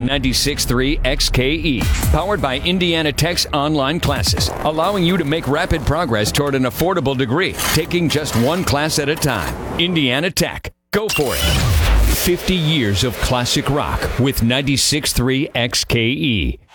96.3 XKE, powered by Indiana Tech's online classes, allowing you to make rapid progress toward an affordable degree, taking just one class at a time. Indiana Tech. Go for it. 50 years of classic rock with 96.3 XKE.